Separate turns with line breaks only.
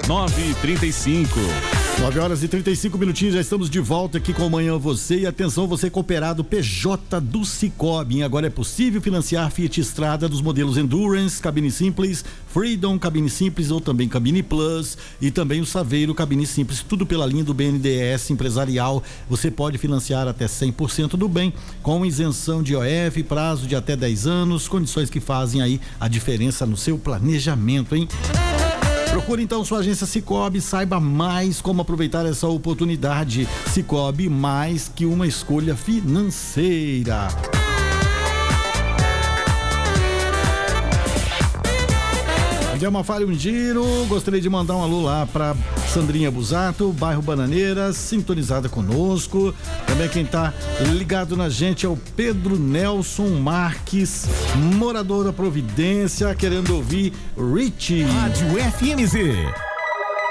9h35.
9h35, já estamos de volta aqui com o Manhã Você. E atenção, você cooperado PJ do Cicobi. Agora é possível financiar Fiat Strada dos modelos Endurance, cabine simples, Freedom, cabine simples ou também cabine Plus, e também o Saveiro, cabine simples, tudo pela linha do BNDES empresarial. Você pode financiar até 100% do bem, com isenção de IOF, prazo de até 10 anos, condições que fazem aí a diferença no seu planejamento, hein? Procure então sua agência Cicobi, saiba mais como aproveitar essa oportunidade. Cicobi, mais que uma escolha financeira. Uma falha, um giro. Gostaria de mandar um alô lá para Sandrinha Busato, bairro Bananeiras, sintonizada conosco. Também quem tá ligado na gente é o Pedro Nelson Marques, morador da Providência, querendo ouvir Richie.
Rádio FMZ.